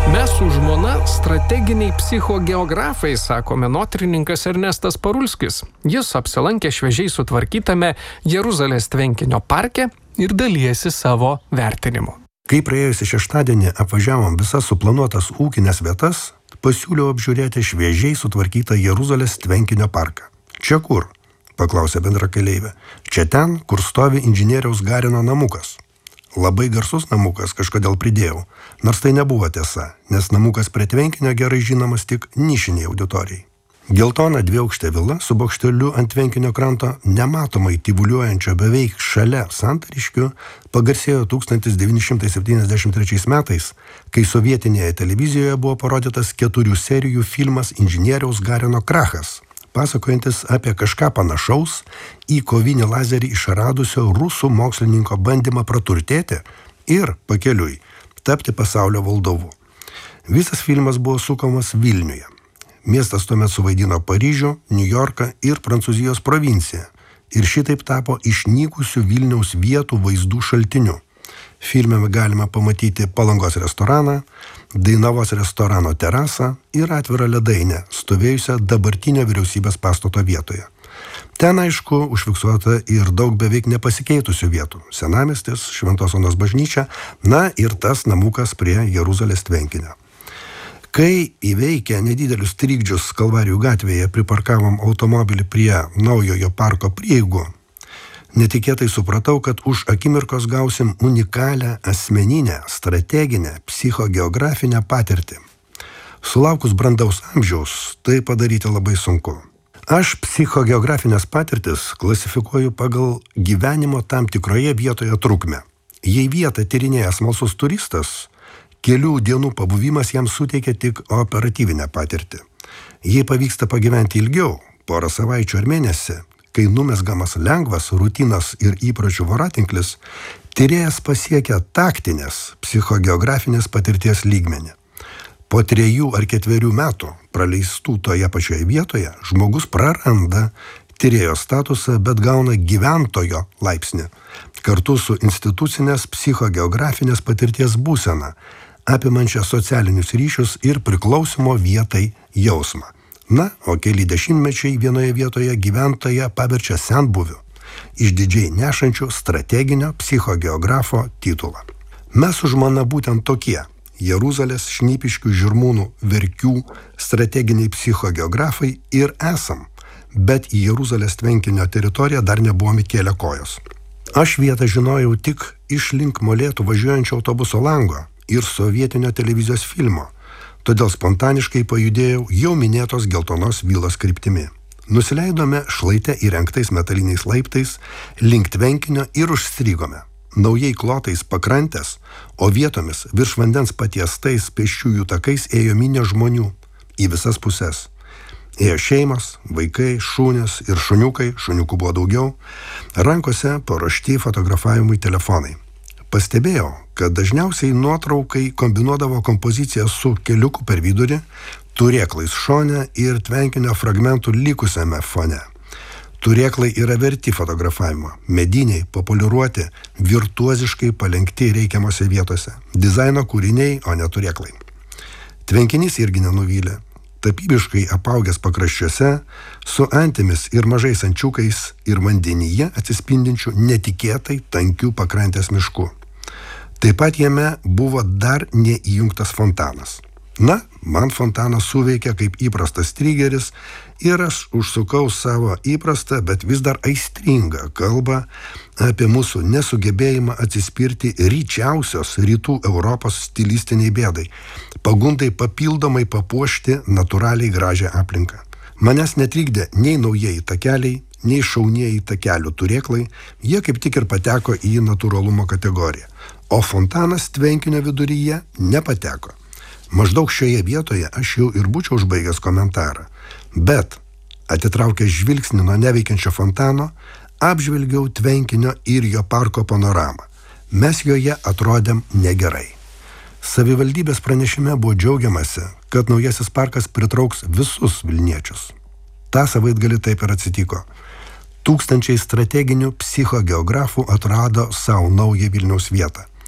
Mes su žmona strateginiai psichogeografai, sako menotyrininkas Ernestas Parulskis. Jis apsilankė šviežiai sutvarkytame Jeruzalės tvenkinio parke ir dalijasi savo vertinimu. Kai praėjusį šeštadienį apvažiavom visas suplanuotas ūkinės vietas, pasiūliau apžiūrėti šviežiai sutvarkytą Jeruzalės tvenkinio parką. Čia kur? Paklausė bendrakeleivė. Čia ten, kur stovi inžinieriaus Garino namukas. Labai garsus namukas, kažkodėl pridėjau, nors tai nebuvo tiesa, nes namukas prie tvenkinio gerai žinomas tik nišiniai auditorijai. Geltona dviaukštė vila su bokšteliu ant tvenkinio kranto, nematomai tyvuliuojančio beveik šalia Santariškių, pagarsėjo 1973 metais, kai sovietinėje televizijoje buvo parodytas 4 serijų filmas Inžinieriaus Garino krachas, pasakojantis apie kažką panašaus į kovinį lazerį išradusio rusų mokslininko bandymą praturtėti ir pakeliui tapti pasaulio valdovu. Visas filmas buvo sukamas Vilniuje. Miestas tuomet suvaidino Paryžių, Niujorką ir Prancūzijos provinciją ir šitaip tapo išnykusių Vilniaus vietų vaizdų šaltiniu. Filme galima pamatyti Palangos restoraną, Dainavos restorano terasą ir atvirą ledainę, stovėjusią dabartinio vyriausybės pastato vietoje. Ten, aišku, užfiksuota ir daug beveik nepasikeitusių vietų. Senamiestis, Šventos Onos bažnyčia, na ir tas namukas prie Jeruzalės tvenkinio. Kai įveikę nedidelius trikdžius Kalvarijų gatvėje priparkavom automobilį prie naujojo parko prieigų, netikėtai supratau, kad už akimirkos gausim unikalią asmeninę, strateginę, psichogeografinę patirtį. Sulaukus brandaus amžiaus, tai padaryti labai sunku. Aš psichogeografinės patirtis klasifikuoju pagal gyvenimo tam tikroje vietoje trukmę. Jei vietą tyrinėja smalsus turistas, kelių dienų pabuvimas jam suteikia tik operatyvinę patirtį. Jei pavyksta pagyventi ilgiau, porą savaičių ar mėnesį, kai numesgamas lengvas rutinos ir įpročių voratinklis, tyrėjas pasiekia taktinės psichogeografinės patirties lygmenį. Po 3 ar 4 metų praleistų toje pačioje vietoje žmogus praranda tyrėjo statusą, bet gauna gyventojo laipsnį, kartu su institucinės psichogeografinės patirties būsena, apimančią socialinius ryšius ir priklausimo vietai jausmą. Na, o keli dešimtmečiai vienoje vietoje gyventoją paverčia senbuviu, išdidžiai nešančiu strateginio psichogeografo titulą. Mes su žmona būtent tokie Jeruzalės, Šnipiškių, Žirmūnų, Verkių strateginiai psichogeografai ir esam, bet į Jeruzalės tvenkinio teritoriją dar nebuvom įkėlę kojos. Aš vietą žinojau tik iš link Molėtų važiuojančio autobuso lango ir sovietinio televizijos filmo, todėl spontaniškai pajudėjau jau minėtos geltonos vilos kryptimi. Nusileidome šlaite įrengtais metaliniais laiptais link tvenkinio ir užstrigome. Naujai klotais pakrantės, o vietomis virš vandens patiestais pėsčiųjų takais ėjo minia žmonių į visas puses. Ėjo šeimos, vaikai, šunės ir šuniukai, šuniukų buvo daugiau, rankose paruošti fotografavimui telefonai. Pastebėjau, kad dažniausiai nuotraukai kombinuodavo kompoziciją su keliuku per vidurį, turėklais šone ir tvenkinio fragmentų likusiame fone. Turėklai yra verti fotografavimo, mediniai, populiaruoti, virtuoziškai palenkti reikiamose vietose. Dizaino kūriniai, o ne turėklai. Tvenkinys irgi nenuvylė. Tapybiškai apaugęs pakraščiuose, su antimis ir mažais ančiukais ir vandenyje atsispindinčių netikėtai tankių pakrantės miškų. Taip pat jame buvo dar neįjungtas fontanas. Na, man fontanas suveikė kaip įprastas trigeris ir aš užsukau savo įprastą, bet vis dar aistringą kalbą apie mūsų nesugebėjimą atsispirti ryčiausios rytų Europos stilistiniai bėdai, pagundai papildomai papuošti natūraliai gražią aplinką. Manęs netrikdė nei naujieji takeliai, nei šaunieji takelių turėklai, jie kaip tik ir pateko į natūralumo kategoriją, o fontanas tvenkinio viduryje nepateko. Maždaug šioje vietoje aš jau ir būčiau užbaigęs komentarą, bet atitraukęs žvilgsnį nuo neveikiančio fontano, apžvelgiau tvenkinio ir jo parko panoramą. Mes joje atrodėm negerai. Savivaldybės pranešime buvo džiaugiamasi, kad naujasis parkas pritrauks visus vilniečius. Ta savaitgalį taip ir atsitiko. Tūkstančiai strateginių psichogeografų atrado savo naują Vilniaus vietą.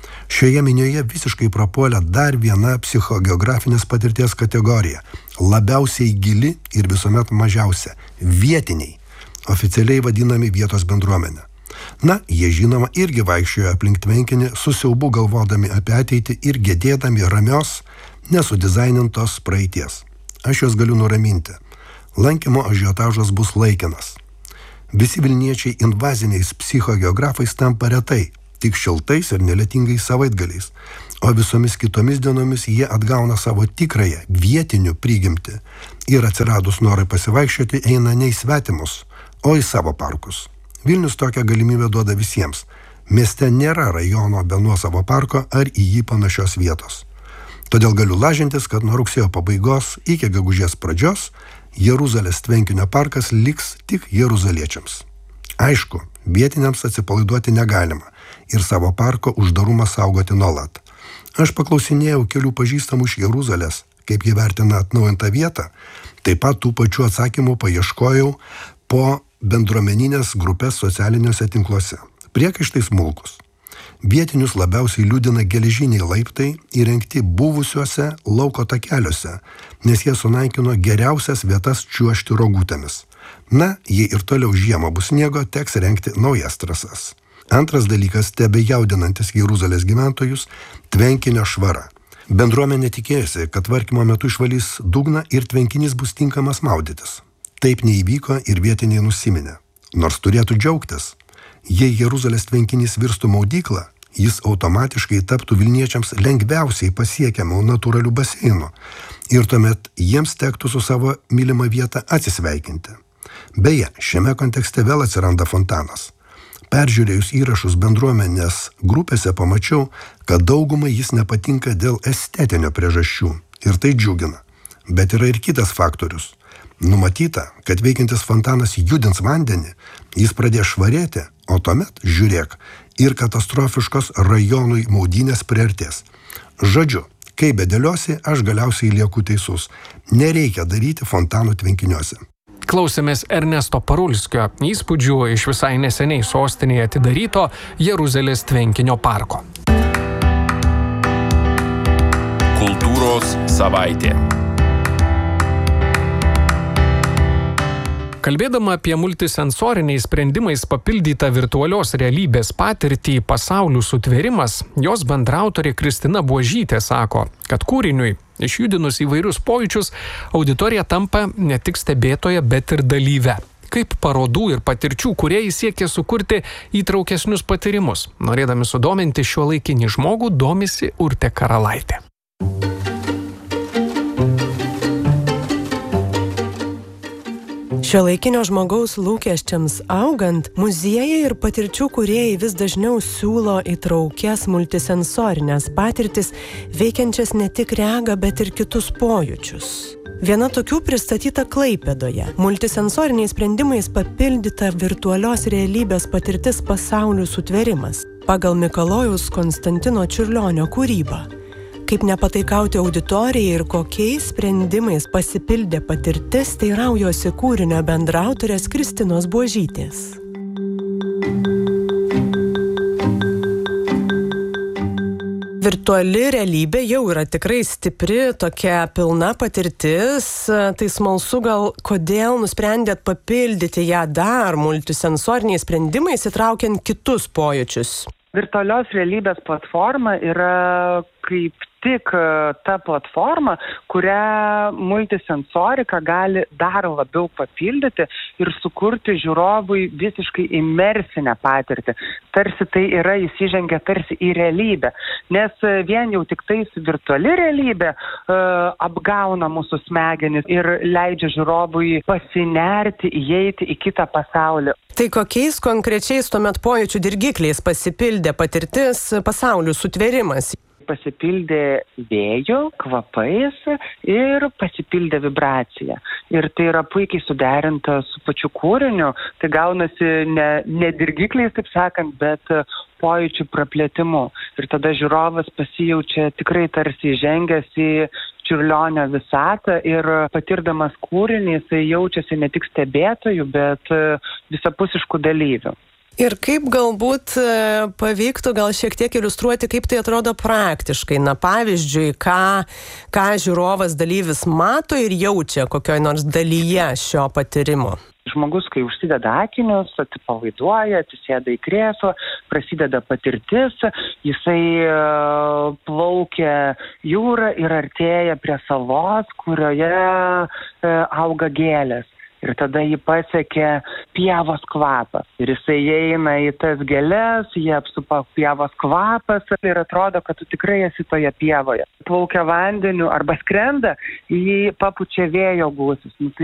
Šioje minioje visiškai prapuolė dar viena psichogeografinės patirties kategorija – labiausiai gili ir visuomet mažiausia – vietiniai, oficialiai vadinami vietos bendruomenė. Na, jie žinoma irgi vaikščiojo aplink tvenkinį, su siaubu galvodami apie ateitį ir gedėdami ramios, nesudizainintos praeities. Aš juos galiu nuraminti. Lankymo ažiotažas bus laikinas. Visi Vilniečiai invaziniais psichogeografais tampa retai, tik šiltais ir nelietingais savaitgaliais, o visomis kitomis dienomis jie atgauna savo tikrąją vietinių prigimtį ir atsiradus norai pasivaikščioti eina ne į svetimus, o į savo parkus. Vilnius tokią galimybę duoda visiems. Mieste nėra rajono be nuosavo parko ar į jį panašios vietos. Todėl galiu lažintis, kad nuo rugsėjo pabaigos iki gegužės pradžios Jeruzalės tvenkinio parkas liks tik jeruzaliečiams. Aišku, vietiniams atsipalaiduoti negalima ir savo parko uždarumą saugoti nuolat. Aš paklausinėjau kelių pažįstamų iš Jeruzalės, kaip jie vertina atnaujintą vietą, taip pat tų pačių atsakymų paieškojau po bendruomeninės grupės socialiniuose tinkluose. Priekaištai smulkus. Vietinius labiausiai liūdina geležiniai laiptai įrengti buvusiuose lauko takeliuose, nes jie sunaikino geriausias vietas čiuožti rogutėmis. Na, jei ir toliau žiemą bus sniego, teks rengti naujas trasas. Antras dalykas, tebejaudinantis Jeruzalės gyventojus, tvenkinio švara. Bendruomenė tikėjosi, kad tvarkymo metu išvalys dugną ir tvenkinys bus tinkamas maudytis. Taip neįvyko ir vietiniai nusiminė. Nors turėtų džiaugtis. Jei Jeruzalės tvenkinys virstų maudyklą, jis automatiškai taptų Vilniečiams lengviausiai pasiekiamų natūralių baseinų ir tuomet jiems tektų su savo mylimą vietą atsisveikinti. Beje, šiame kontekste vėl atsiranda fontanas. Peržiūrėjus įrašus bendruomenės grupėse pamačiau, kad daugumai jis nepatinka dėl estetinio priežasčių ir tai džiugina. Bet yra ir kitas faktorius. Numatyta, kad veikiantis fontanas judins vandenį, jis pradės švarėti, o tuomet, žiūrėk, ir katastrofiškos rajonui maudynės priartės. Žodžiu, kai bedėliosi, aš galiausiai lieku teisus. Nereikia daryti fontanų tvenkiniuose. Klausėmės Ernesto Parulskio įspūdžių iš visai neseniai sostinėje atidaryto Jeruzalės tvenkinio parko. Kultūros savaitė. Kalbėdama apie multisensoriniais sprendimais papildytą virtualios realybės patirtį pasaulių sutvėrimas, jos bendraautorė Kristina Buožytė sako, kad kūriniui, išjudinus įvairius pojūčius, auditorija tampa ne tik stebėtoja, bet ir dalyve. Kaip parodų ir patirčių kūrėjai siekia sukurti įtraukesnius patyrimus. Norėdami sudominti šiuolaikinį žmogų, domisi Urtė Karalaitė. Šiuolaikinio žmogaus lūkesčiams augant, muziejai ir patirčių kūrėjai vis dažniau siūlo įtraukės multisensorinės patirtis, veikiančias ne tik regą, bet ir kitus pojūčius. Viena tokių pristatyta Klaipėdoje. Multisensoriniais sprendimais papildyta virtualios realybės patirtis pasaulių sutvėrimas pagal Mikalojaus Konstantino Čiurlionio kūrybą. Kaip nepataikauti auditorijai ir kokiais sprendimais pasipildė patirtis, teiraujosi kūrinio bendraautorės Kristinos Buožytės. Virtuali realybė jau yra tikrai stipri, tokia pilna patirtis. Tai smalsu gal, kodėl nusprendėt papildyti ją dar multisensoriniais sprendimais, įtraukiant kitus pojūčius? Virtualios realybės platforma yra kaip tik ta platforma, kurią multisensorika gali dar labiau papildyti ir sukurti žiūrovui visiškai imersinę patirtį. Tarsi tai yra įsižengia tarsi į realybę, nes vien jau tik tais virtuali realybė apgauna mūsų smegenis ir leidžia žiūrovui pasinerti, įeiti į kitą pasaulį. Tai kokiais konkrečiais tuomet pojūčių dirgikliais pasipildė patirtis pasaulių sutvėrimas? Pasipildė vėjo, kvapais ir pasipildė vibracija. Ir tai yra puikiai suderinta su pačiu kūriniu. Tai gaunasi ne dirgikliais, taip sakant, bet pojūčių praplėtimu. Ir tada žiūrovas pasijaučia tikrai tarsi žengęs į Čiurlionio visatą ir patirdamas kūrinį, jisai jaučiasi ne tik stebėtojų, bet visapusiškų dalyvių. Ir kaip galbūt pavyktų gal šiek tiek iliustruoti, kaip tai atrodo praktiškai. Na, pavyzdžiui, ką žiūrovas dalyvis mato ir jaučia kokioj nors dalyje šio patyrimo. Žmogus, kai užsideda akinius, atsipalaiduoja, atsisėda į krėslą, prasideda patirtis, jisai plaukia jūrą ir artėja prie salos, kurioje auga gėlės. Ir tada jį pasiekia pievos kvapas. Ir jisai eina į tas gėles, jie apsupa pievos kvapas ir atrodo, kad tu tikrai esi toje pievoje. Plaukia vandeniu arba skrenda, jį papučia vėjo gūsis.